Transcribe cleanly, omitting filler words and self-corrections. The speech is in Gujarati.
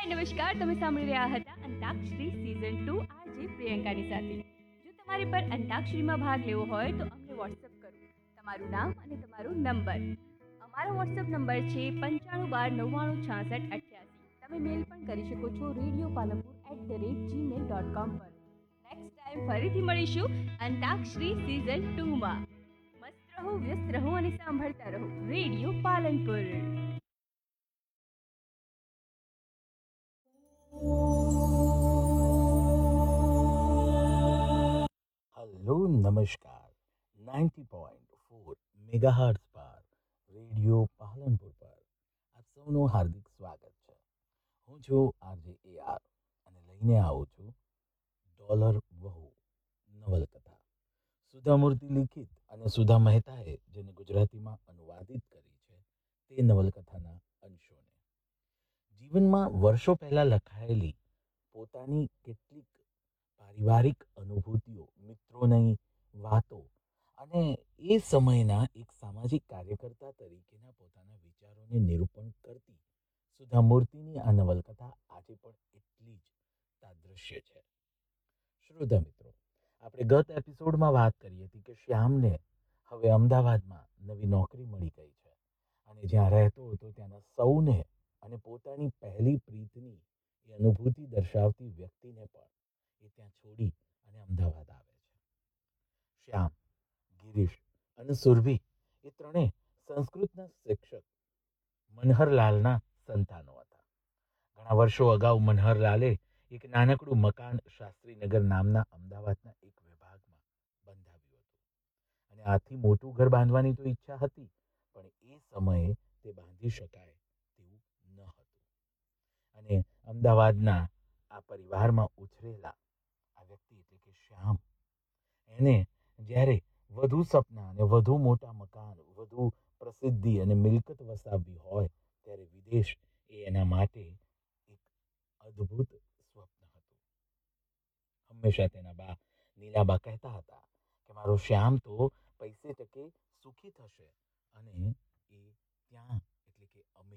નમસ્કાર. તમે સાંભળી રહ્યા હતા અંતાક્ષરી સીઝન 2 આરજે પ્રિયંકાની સાથે. જો તમારે પર અંતાક્ષરીમાં ભાગ લેવો હોય તો અમને વોટ્સઅપ કરો તમારું નામ અને તમારો નંબર. અમારો વોટ્સઅપ નંબર છે 9512996688. તમે મેલ પણ કરી શકો છો radiopalanpur@gmail.com પર. નેક્સ્ટ ટાઈમ ફરીથી મળીશું અંતાક્ષરી સીઝન 2 માં. મસ્ત રહો, વ્યસ્ત રહો અને સાંભળતા રહો રેડિયો પાલનપુર. હલો નમસ્કાર 90.4 મેગાહર્ટ્ઝ પર રેડિયો પાલનપુર પર આપ સૌનું હાર્દિક સ્વાગત છે. હું છું આરજે એઆર અને લઈને આવું છું ડોલર વહુ નવલકથા. સુધા મૂર્તિ લિખિત અને સુધા મહેતાએ જેને ગુજરાતીમાં અનુવાદિત કરી છે તે નવલકથાના અંશોને જીવનમાં વર્ષો પહેલા લખાયેલી પોતાની કેટલીક પારિવારિક અનુભૂતિઓ, મિત્રોની વાતો અને એ સમયના એક સામાજિક કાર્યકર્તા તરીકેના પોતાના વિચારોને નિરૂપણ કરતી સુધા મૂર્તિની આ નવલકથા આજે પણ એટલી જ તાદૃશ્ય છે. શ્રોતા મિત્રો, આપણે ગત એપિસોડમાં વાત કરી હતી કે શ્યામને હવે અમદાવાદમાં નવી નોકરી મળી ગઈ છે અને જ્યાં રહેતો હતો ત્યાંના સૌને અને પોતાની પહેલી પ્રીતની એ અનુભૂતિ દર્શાવતી વ્યક્તિને પણ એ ત્યાં છોડી અને અમદાવાદ આવે છે. શ્યામ, ગિરીશ અને સુરભી એ ત્રણેય સંસ્કૃતના શિક્ષક મનહરલાલના સંતાનો હતા. ઘણા વર્ષો અગાઉ મનહરલાલે એક નાનકડું મકાન શાસ્ત્રીનગર નામના અમદાવાદના એક વિભાગમાં બંધાવ્યું હતું અને આથી મોટું ઘર બાંધવાની તો ઈચ્છા હતી, પણ એ સમયે તે બાંધી શકાય તેવું ન હતું. અને અમદાવાદના આ પરિવારમાં ઉછરેલા આ વ્યક્તિ એટલે કે શ્યામ, એને જ્યારે વધુ સપના અને વધુ મોટા મકાન, વધુ પ્રસિદ્ધિ અને મિલકત વસાવવી હોય ત્યારે વિદેશ એ એના માટે એક અદ્ભુત સ્વપ્ન હતું. હંમેશા તેના બા નીલાબા કહેતા હતા કે મારો શ્યામ તો પૈસે ટકે સુખી થશે અને એ ત્યાં